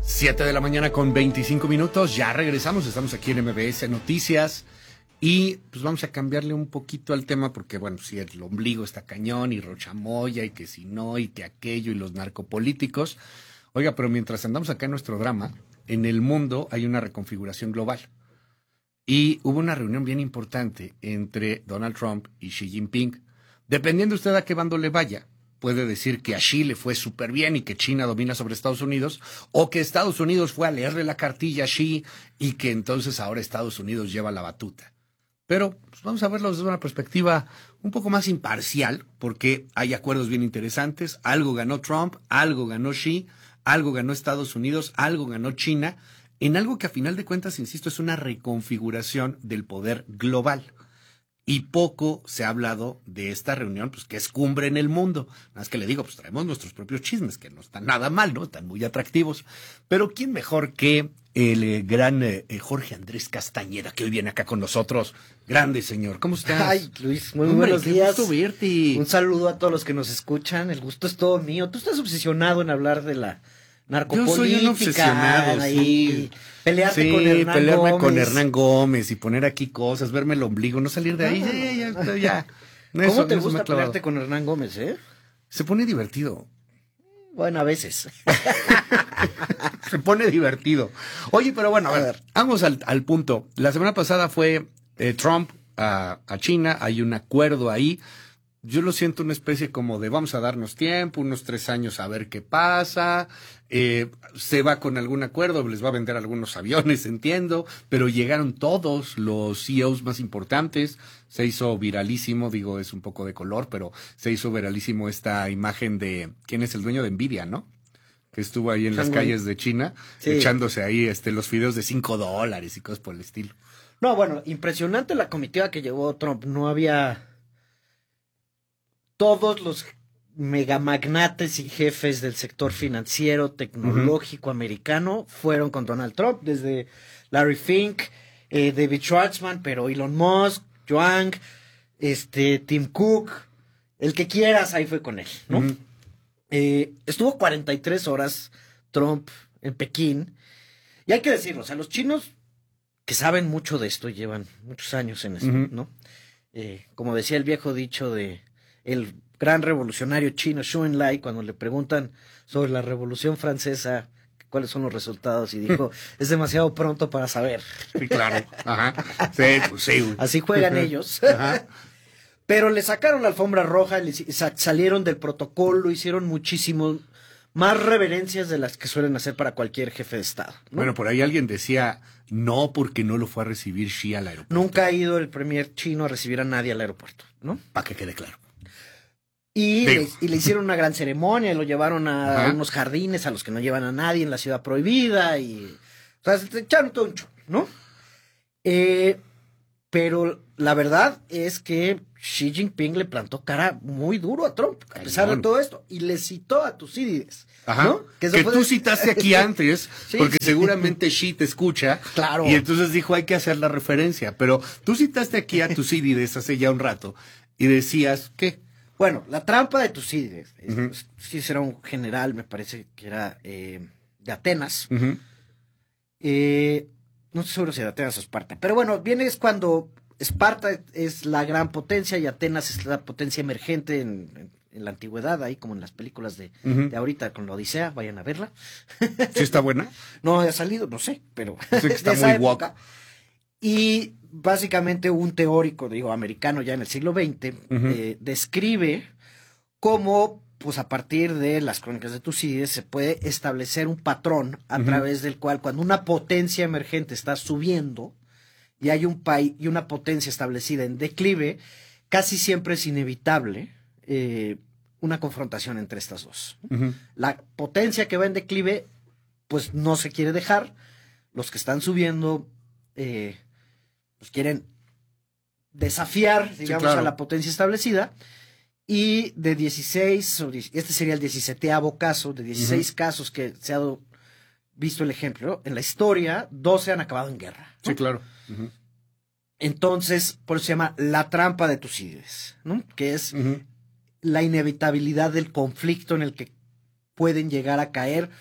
7 de la mañana con 25 minutos, ya regresamos, estamos aquí en MBS Noticias y pues vamos a cambiarle un poquito al tema porque bueno, si el ombligo está cañón y Rochamoya y que si no y que aquello y los narcopolíticos. Oiga, pero mientras andamos acá en nuestro drama, en el mundo hay una reconfiguración global y hubo una reunión bien importante entre Donald Trump y Xi Jinping. Dependiendo usted a qué bando le vaya, puede decir que a Xi le fue súper bien y que China domina sobre Estados Unidos, o que Estados Unidos fue a leerle la cartilla a Xi y que entonces ahora Estados Unidos lleva la batuta. Pero pues, vamos a verlo desde una perspectiva un poco más imparcial, porque hay acuerdos bien interesantes. Algo ganó Trump, algo ganó Xi, algo ganó Estados Unidos, algo ganó China, en algo que a final de cuentas, insisto, es una reconfiguración del poder global. Y poco se ha hablado de esta reunión, pues que es cumbre en el mundo. Nada más que le digo, pues traemos nuestros propios chismes, que no están nada mal, ¿no? Están muy atractivos. Pero ¿quién mejor que el gran Jorge Andrés Castañeda, que hoy viene acá con nosotros? Grande señor, ¿cómo estás? Ay, Luis, muy buenos días. Qué gusto verte. Un saludo a todos los que nos escuchan. El gusto es todo mío. Tú estás obsesionado en hablar de la narcopolítica. Yo soy un obsesionado, sí. Pelearte con Hernán pelearme Gómez. con Hernán Gómez y poner aquí cosas, verme el ombligo, no salir de ahí. Ya. ¿Cómo te gusta pelearte con Hernán Gómez, Se pone divertido. Bueno, a veces. Se pone divertido. Oye, pero bueno, a ver, vamos al punto. La semana pasada fue Trump a China, hay un acuerdo ahí. Yo lo siento una especie como de vamos a darnos tiempo, unos 3 años a ver qué pasa. Se va con algún acuerdo, les va a vender algunos aviones, entiendo, pero llegaron todos los CEOs más importantes. Se hizo viralísimo, digo, es un poco de color, pero se hizo viralísimo esta imagen de quién es el dueño de Nvidia, ¿no? Que estuvo ahí en las calles de China, sí, echándose ahí los fideos de $5 y cosas por el estilo. No, bueno, impresionante la comitiva que llevó Trump. No había... Todos los megamagnates y jefes del sector financiero, tecnológico americano fueron con Donald Trump, desde Larry Fink, David Schwartzman, pero Elon Musk, Yuan, Tim Cook, el que quieras, ahí fue con él, ¿no? Estuvo 43 horas Trump en Pekín, y hay que decirlo, o sea, los chinos que saben mucho de esto, llevan muchos años en esto, ¿no? Como decía el viejo dicho de el gran revolucionario chino Xu Enlai, cuando le preguntan sobre la Revolución Francesa, cuáles son los resultados, y dijo, es demasiado pronto para saber. Sí, claro. Ajá. Sí, pues sí. Así juegan ellos. Ajá. Pero le sacaron la alfombra roja, salieron del protocolo, hicieron muchísimo más reverencias de las que suelen hacer para cualquier jefe de Estado, ¿no? Bueno, por ahí alguien decía, no, porque no lo fue a recibir Xi al aeropuerto. Nunca ha ido el premier chino a recibir a nadie al aeropuerto, ¿no? Para que quede claro. Y le hicieron una gran ceremonia, lo llevaron a unos jardines a los que no llevan a nadie en la ciudad prohibida, y o sea, se echaron todo un show, ¿no? Pero la verdad es que Xi Jinping le plantó cara muy duro a Trump, a pesar de todo esto, y le citó a Tucídides, ¿no? Que tú citaste aquí antes, sí, porque seguramente Xi te escucha, claro, y entonces dijo hay que hacer la referencia, pero tú citaste aquí a Tucídides hace ya un rato, y decías, ¿qué? Bueno, la trampa de Tucídides, sí será un general, me parece que era de Atenas, no estoy seguro si de Atenas o Esparta, pero bueno, viene es cuando Esparta es la gran potencia y Atenas es la potencia emergente en la antigüedad, ahí como en las películas de ahorita con la Odisea, vayan a verla. ¿Sí está buena? No ha salido, no sé, pero sé que está muy guapa. Y básicamente un teórico, digo, americano ya en el siglo XX, describe cómo, pues a partir de las crónicas de Tucídides, se puede establecer un patrón a través del cual cuando una potencia emergente está subiendo y hay un país y una potencia establecida en declive, casi siempre es inevitable una confrontación entre estas dos. La potencia que va en declive, pues no se quiere dejar, los que están subiendo pues quieren desafiar, digamos, a la potencia establecida, y de 16, este sería el 17º caso, de 16 casos que se ha visto el ejemplo, en la historia, 12 han acabado en guerra, ¿no? Sí, claro. Entonces, por eso se llama la trampa de Tucídides, ¿no? Que es la inevitabilidad del conflicto en el que pueden llegar a caer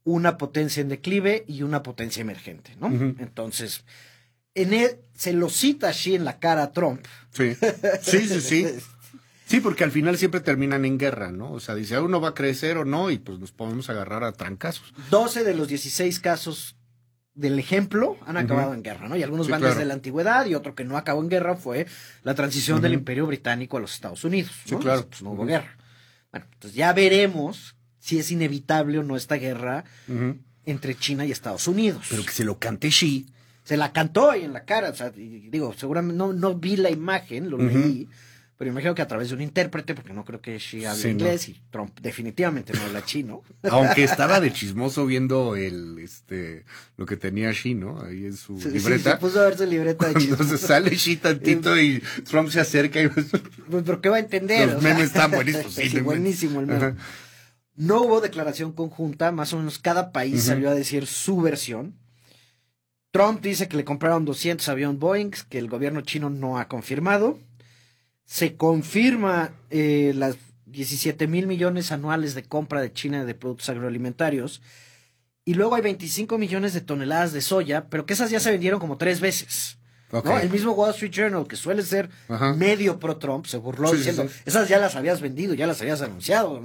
una potencia en declive y una potencia emergente, ¿no? Entonces, se lo cita así en la cara a Trump. Sí, sí, sí, sí. Sí, porque al final siempre terminan en guerra, ¿no? O sea, dice, uno va a crecer o no, y pues nos podemos agarrar a trancazos. 12 de los 16 casos del ejemplo han acabado en guerra, ¿no? Y algunos van desde la antigüedad, y otro que no acabó en guerra fue la transición del Imperio Británico a los Estados Unidos, ¿no? Sí, claro. Pues no hubo guerra. Bueno, entonces ya veremos si es inevitable o no esta guerra entre China y Estados Unidos. Pero que se lo cante Xi. Se la cantó ahí en la cara, o sea, digo, seguramente no vi la imagen, lo leí, pero imagino que a través de un intérprete, porque no creo que Xi hable inglés, y Trump definitivamente no habla chino. Aunque estaba de chismoso viendo lo que tenía Xi, ¿no? Ahí en su libreta. Se puso a ver su libreta de chismoso. Entonces sale Xi tantito y Trump se acerca y... Pues, ¿pero qué va a entender? Los memes están buenísimos. Sí, buenísimo el meme. No hubo declaración conjunta, más o menos cada país salió a decir su versión. Trump dice que le compraron 200 aviones Boeing, que el gobierno chino no ha confirmado. Se confirma las 17,000 millones anuales de compra de China de productos agroalimentarios. Y luego hay 25 millones de toneladas de soya, pero que esas ya se vendieron como 3 veces. Okay. ¿No? El mismo Wall Street Journal, que suele ser medio pro-Trump, se burló diciendo, esas ya las habías vendido, ya las habías anunciado.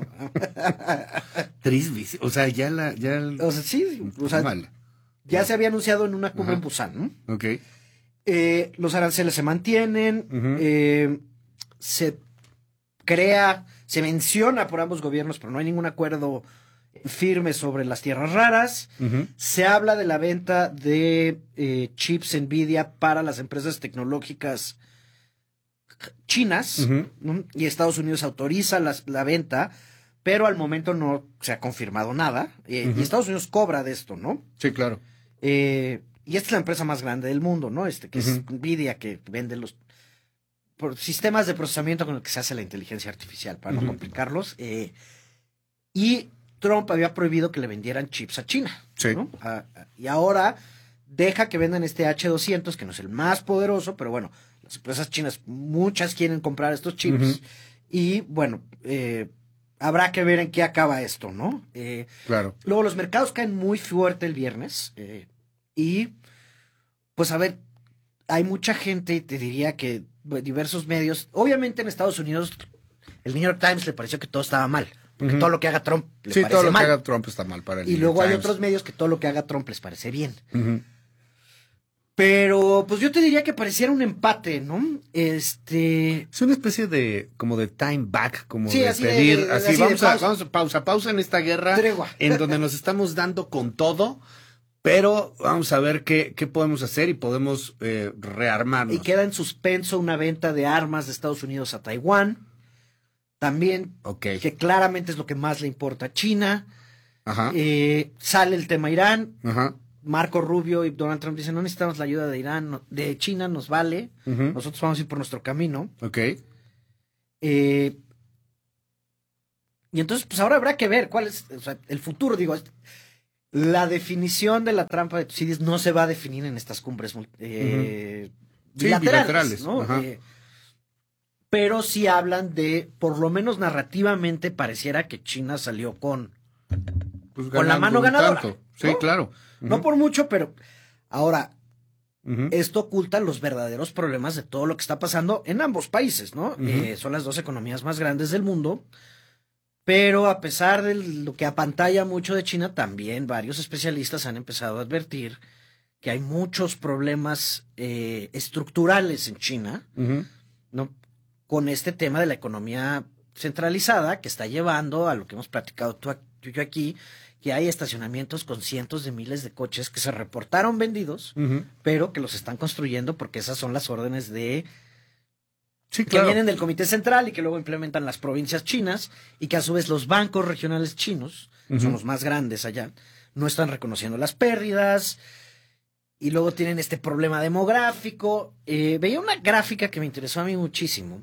3 veces, o sea, o sea, sí, o sea, ya se había anunciado en una cumbre en Busan, ¿no? Ok. Los aranceles se mantienen, se menciona por ambos gobiernos, pero no hay ningún acuerdo firme sobre las tierras raras. Se habla de la venta de chips Nvidia para las empresas tecnológicas chinas, ¿no? Y Estados Unidos autoriza la venta, pero al momento no se ha confirmado nada. Y Estados Unidos cobra de esto, ¿no? Sí, claro. Y esta es la empresa más grande del mundo, ¿no? Que es Nvidia, que vende los sistemas de procesamiento con el que se hace la inteligencia artificial, para no complicarlos. Y Trump había prohibido que le vendieran chips a China, ¿no? Y ahora deja que vendan este H200, que no es el más poderoso, pero bueno, las empresas chinas, muchas quieren comprar estos chips. Y bueno, habrá que ver en qué acaba esto, ¿no? Claro. Luego los mercados caen muy fuerte el viernes. Y pues a ver, hay mucha gente, te diría que diversos medios, obviamente en Estados Unidos, el New York Times le pareció que todo estaba mal. Porque todo lo que haga Trump le parece mal. Sí, todo lo que haga Trump está mal para el New York Times. Y luego hay otros medios que todo lo que haga Trump les parece bien. Pero, pues yo te diría que pareciera un empate, ¿no? Es una especie de, como de time back, como sí, de así pedir, de, así, vamos a pausa en esta guerra. Tregua. En donde nos estamos dando con todo, pero vamos a ver qué podemos hacer y podemos rearmarnos. Y queda en suspenso una venta de armas de Estados Unidos a Taiwán. También, que claramente es lo que más le importa a China. Sale el tema Irán. Marco Rubio y Donald Trump dicen, no necesitamos la ayuda de Irán, de China, nos vale. Nosotros vamos a ir por nuestro camino. Y entonces, pues ahora habrá que ver cuál es, o sea, el futuro. Digo, la definición de la trampa de Tucídides no se va a definir en estas cumbres bilaterales, ¿no? Pero sí hablan de, por lo menos narrativamente, pareciera que China salió con la mano ganadora. Sí, ¿no? Claro. No por mucho, pero ahora, esto oculta los verdaderos problemas de todo lo que está pasando en ambos países, ¿no? Son las 2 economías más grandes del mundo, pero a pesar de lo que apantalla mucho de China, también varios especialistas han empezado a advertir que hay muchos problemas estructurales en China, ¿no? Con este tema de la economía centralizada que está llevando a lo que hemos platicado tú y yo aquí, que hay estacionamientos con cientos de miles de coches que se reportaron vendidos, pero que los están construyendo porque esas son las órdenes que vienen del Comité Central y que luego implementan las provincias chinas, y que a su vez los bancos regionales chinos, son los más grandes allá, no están reconociendo las pérdidas. Y luego tienen este problema demográfico. Veía una gráfica que me interesó a mí muchísimo,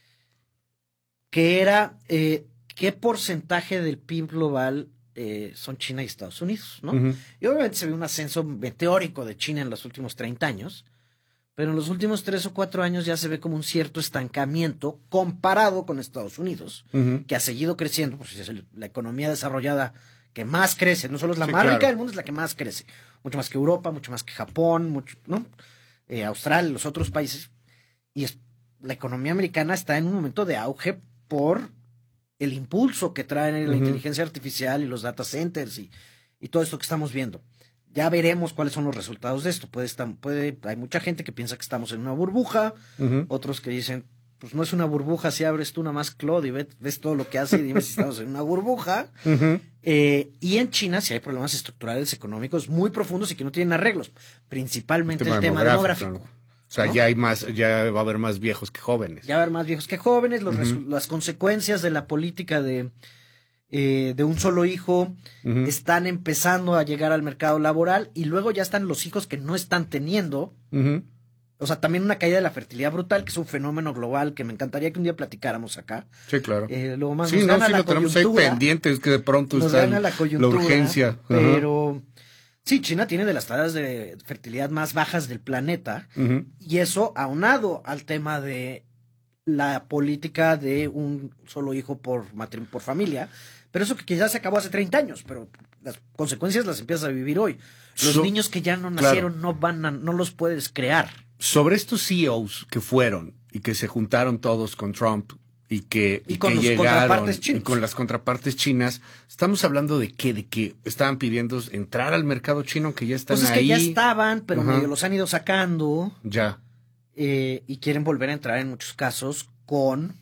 que era qué porcentaje del PIB global son China y Estados Unidos, ¿no? Y obviamente se ve un ascenso meteórico de China en los últimos 30 años, pero en los últimos 3 o 4 años ya se ve como un cierto estancamiento comparado con Estados Unidos, que ha seguido creciendo, pues es la economía desarrollada que más crece, no solo es la Sí, más rica claro. del mundo, es la que más crece, mucho más que Europa, mucho más que Japón, mucho, ¿no? Australia, los otros países, y la economía americana está en un momento de auge por el impulso que traen la inteligencia artificial y los data centers y todo esto que estamos viendo. Ya veremos cuáles son los resultados de esto. Hay mucha gente que piensa que estamos en una burbuja, otros que dicen, pues no es una burbuja, si abres tú nada más Claude y ves todo lo que hace y dime si estamos en una burbuja. Y en China sí hay problemas estructurales económicos muy profundos y que no tienen arreglos, principalmente el tema demográfico. ¿No? O sea, ¿no? Ya va a haber más viejos que jóvenes. Ya va a haber más viejos que jóvenes, las consecuencias de la política de un solo hijo están empezando a llegar al mercado laboral y luego ya están los hijos que no están teniendo. O sea, también una caída de la fertilidad brutal, que es un fenómeno global que me encantaría que un día platicáramos acá. Sí, claro. Luego más sí, nos gana la lo tenemos ahí pendiente, es que de pronto nos está gana la coyuntura, urgencia. Pero sí, China tiene de las tasas de fertilidad más bajas del planeta y eso aunado al tema de la política de un solo hijo por familia, pero eso que ya se acabó hace 30 años, pero las consecuencias las empiezas a vivir hoy. Los niños que ya no nacieron no los puedes crear. Sobre estos CEOs que fueron y que se juntaron todos con Trump y que llegaron y con las contrapartes chinas, estamos hablando de que estaban pidiendo entrar al mercado chino, que ya están pues es ahí. Que ya estaban, pero medio los han ido sacando. Ya. Y quieren volver a entrar en muchos casos con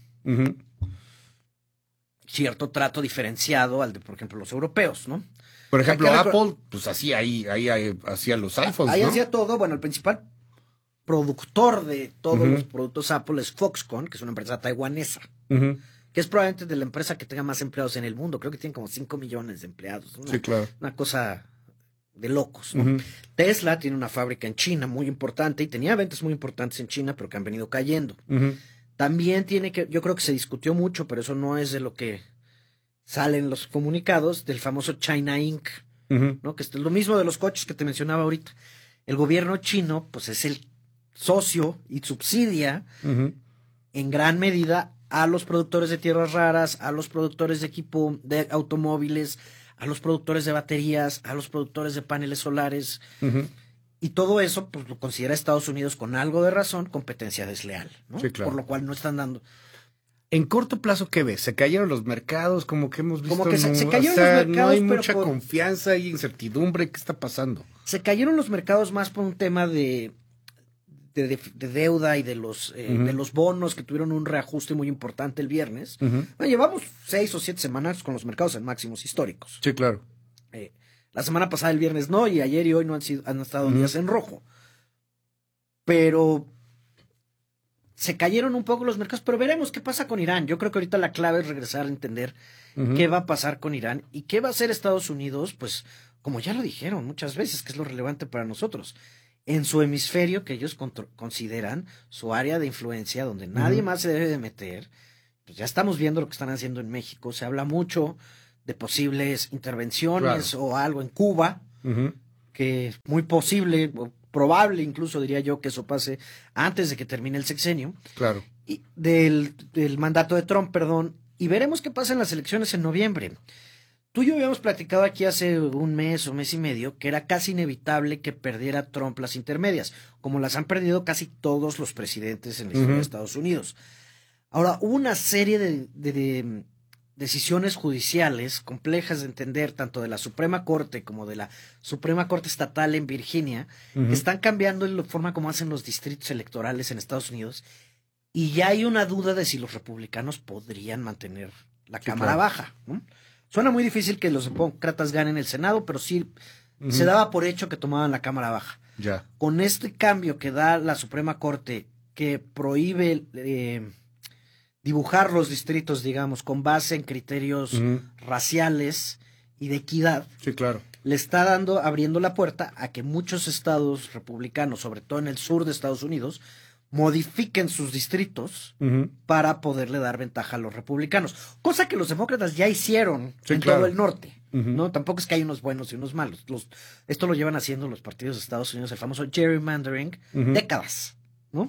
cierto trato diferenciado al de, por ejemplo, los europeos, ¿no? Por ejemplo, Apple, pues hacía hacía los iPhones, ahí ¿no? hacía todo. Bueno, el principal productor de todos los productos Apple es Foxconn, que es una empresa taiwanesa, que es probablemente de la empresa que tenga más empleados en el mundo. Creo que tienen como 5 millones de empleados. Sí, claro. Una cosa de locos, ¿no? Tesla tiene una fábrica en China muy importante y tenía ventas muy importantes en China, pero que han venido cayendo. También yo creo que se discutió mucho, pero eso no es de lo que salen los comunicados, del famoso China Inc., ¿no? Que es lo mismo de los coches que te mencionaba ahorita. El gobierno chino, pues es el socio y subsidia en gran medida a los productores de tierras raras, a los productores de equipo de automóviles, a los productores de baterías, a los productores de paneles solares. Y todo eso, pues lo considera Estados Unidos con algo de razón competencia desleal, ¿no? Sí, claro. Por lo cual no están dando. En corto plazo, ¿qué ves? ¿Se cayeron los mercados? Como que hemos visto. Como que se cayeron los mercados. No hay mucha confianza y incertidumbre. ¿Qué está pasando? Se cayeron los mercados más por un tema de deuda y de los bonos que tuvieron un reajuste muy importante el viernes. Bueno, llevamos 6 o 7 semanas con los mercados en máximos históricos. Sí, claro. La semana pasada, el viernes no, y ayer y hoy no han estado días en rojo. Pero se cayeron un poco los mercados, pero veremos qué pasa con Irán. Yo creo que ahorita la clave es regresar a entender qué va a pasar con Irán y qué va a hacer Estados Unidos, pues como ya lo dijeron muchas veces, que es lo relevante para nosotros. En su hemisferio, que ellos consideran su área de influencia, donde nadie más se debe de meter, pues ya estamos viendo lo que están haciendo en México. Se habla mucho de posibles intervenciones o algo en Cuba, que es muy posible, o probable incluso diría yo, que eso pase antes de que termine el sexenio. Claro. Y del mandato de Trump, perdón, y veremos qué pasa en las elecciones en noviembre. Tú y yo habíamos platicado aquí hace un mes o mes y medio que era casi inevitable que perdiera Trump las intermedias, como las han perdido casi todos los presidentes en la historia de Estados Unidos. Ahora, hubo una serie de decisiones judiciales complejas de entender, tanto de la Suprema Corte como de la Suprema Corte Estatal en Virginia, que están cambiando la forma como hacen los distritos electorales en Estados Unidos, y ya hay una duda de si los republicanos podrían mantener la Cámara Baja, ¿no? Suena muy difícil que los demócratas ganen el Senado, pero sí se daba por hecho que tomaban la Cámara Baja. Ya. Con este cambio que da la Suprema Corte, que prohíbe dibujar los distritos, digamos, con base en criterios raciales y de equidad, sí, claro, le está abriendo la puerta a que muchos estados republicanos, sobre todo en el sur de Estados Unidos, modifiquen sus distritos para poderle dar ventaja a los republicanos, cosa que los demócratas ya hicieron en todo el norte, ¿no? Tampoco es que hay unos buenos y unos malos. Esto lo llevan haciendo los partidos de Estados Unidos, el famoso gerrymandering, décadas, ¿no?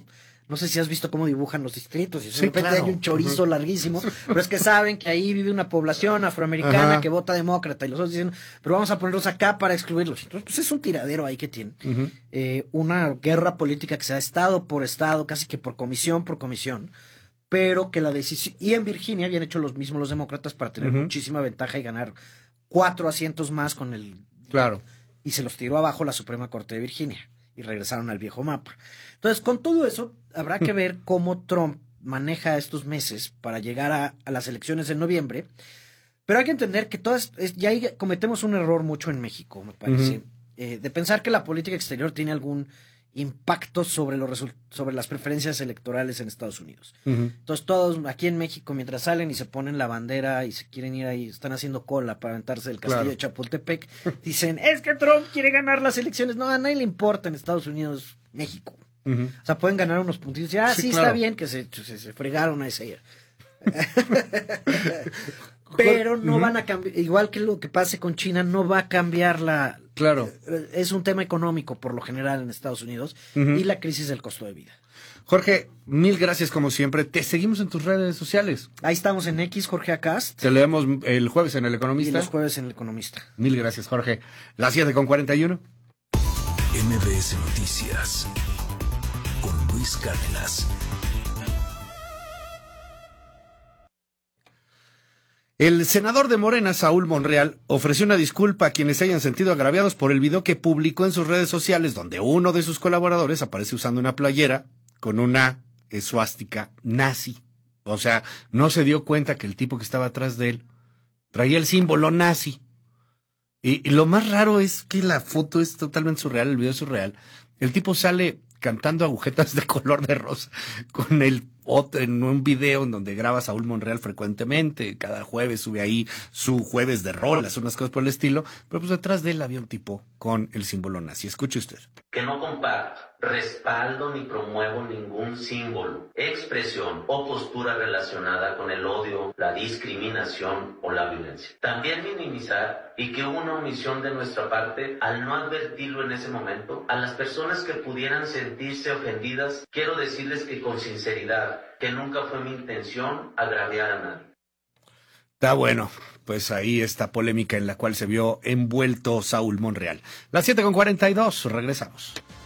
No sé si has visto cómo dibujan los distritos. Y de Sí, repente claro. hay un chorizo larguísimo. Pero es que saben que ahí vive una población afroamericana que vota demócrata. Y los otros dicen, pero vamos a ponerlos acá para excluirlos. Entonces, pues es un tiradero ahí que tienen. Una guerra política que se ha estado por estado, casi que por comisión, pero que la decisión... Y en Virginia habían hecho los mismos los demócratas para tener muchísima ventaja y ganar 4 asientos más con el... Claro. Y se los tiró abajo la Suprema Corte de Virginia. Y regresaron al viejo mapa. Entonces, con todo eso, habrá que ver cómo Trump maneja estos meses para llegar a las elecciones en noviembre. Pero hay que entender que ya ahí cometemos un error mucho en México, me parece, de pensar que la política exterior tiene algún impacto sobre las preferencias electorales en Estados Unidos. Entonces, todos aquí en México, mientras salen y se ponen la bandera y se quieren ir ahí, están haciendo cola para aventarse del castillo de Chapultepec, dicen, es que Trump quiere ganar las elecciones. No, a nadie le importa en Estados Unidos, México. O sea, pueden ganar unos puntitos y sí, claro, está bien que se fregaron a ese. Pero no van a cambiar, igual que lo que pase con China, no va a cambiar Claro. Es un tema económico por lo general en Estados Unidos y la crisis del costo de vida. Jorge, mil gracias como siempre. Te seguimos en tus redes sociales. Ahí estamos en X, Jorge Acast. Te leemos el jueves en El Economista. Y los jueves en El Economista. Mil gracias, Jorge. Las 7:41. MBS Noticias con Luis Cárdenas. El senador de Morena, Saúl Monreal, ofreció una disculpa a quienes se hayan sentido agraviados por el video que publicó en sus redes sociales, donde uno de sus colaboradores aparece usando una playera con una esvástica nazi. O sea, no se dio cuenta que el tipo que estaba atrás de él traía el símbolo nazi. Y lo más raro es que la foto es totalmente surreal, el video es surreal. El tipo sale cantando agujetas de color de rosa con el otro en un video en donde graba Saúl Monreal frecuentemente. Cada jueves sube ahí su jueves de rolas, unas cosas por el estilo. Pero pues detrás de él había un tipo con el símbolo nazi. Escuche usted. Que no comparto, respaldo ni promuevo ningún símbolo, expresión o postura relacionada con el odio, la discriminación o la violencia. También minimizar y que hubo una omisión de nuestra parte al no advertirlo en ese momento. A las personas que pudieran sentirse ofendidas, quiero decirles que con sinceridad, que nunca fue mi intención agraviar a nadie. Está bueno, pues ahí esta polémica en la cual se vio envuelto Saúl Monreal. Las 7:42, regresamos.